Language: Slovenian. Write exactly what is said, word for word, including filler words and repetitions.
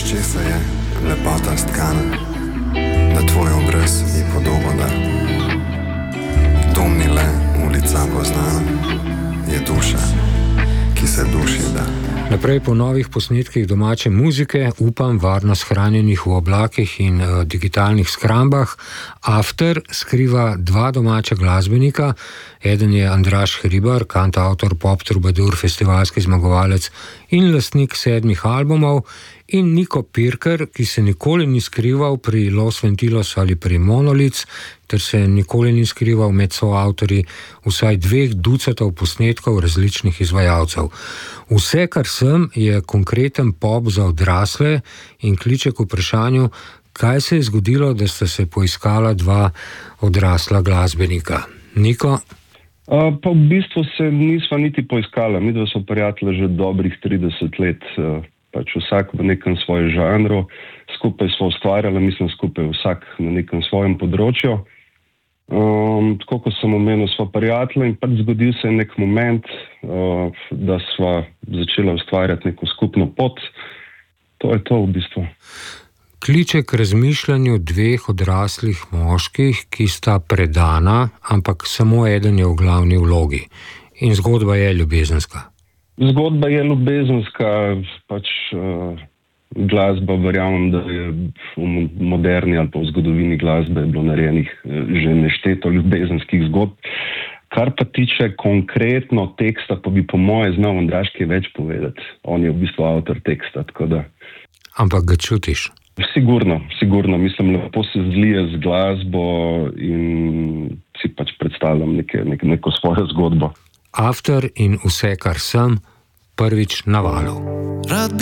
česa je lepota stkana, da tvoj obraz je podoba, da dom ni le ulica poznana, je duša, ki se duši da. Naprej po novih posnetkih domače muzike, upam, varno shranjenih v oblakih in uh, digitalnih skrambah, After skriva dva domača glasbenika. Eden je Andraž Hribar, kantavtor, pop trubadur, festivalski zmagovalec in lastnik sedmih albumov, in Niko Pirker, ki se nikoli ni skrival pri Los Ventilos ali pri Monolic, ter se nikoli ni skrival med soavtorji vsaj dveh ducatov posnetkov različnih izvajalcev. Vse, kar sem, je konkreten pop za odrasle in kliče k vprašanju, kaj se je zgodilo, da sta se poiskala dva odrasla glasbenika. Niko? Uh, pa v bistvu se nisva niti poiskala. Mi dva smo prijatelji že dobrih trideset let, uh, pač vsak v nekem svojem žanru. Skupaj smo ustvarjali, mislim skupaj vsak na nekem svojem področju. Um, tako kot sem omenil, smo prijatelji in pač zgodil se je nek moment, uh, da sva začela ustvarjati neko skupno pot. To je to v bistvu. Kliče k razmišljanju dveh odraslih moških, ki sta predana, ampak samo eden je v glavni vlogi. In zgodba je ljubezenska. Zgodba je ljubezenska, pač uh, glasba, verjamem, da je v moderni ali pa v zgodovini glasbe bilo narejenih že nešteto ljubezenskih zgodb. Kar pa tiče konkretno teksta, pa bi po moje znal Andraž kaj več povedati. On je v bistvu avtor teksta, tako da... Ampak ga čutiš? Sigurno, sigurno. Mislim, lepo se zlije z glasbo in si pač predstavljam neke, neke, neko svojo zgodbo. After in Vse, kar sem, prvič na Valu.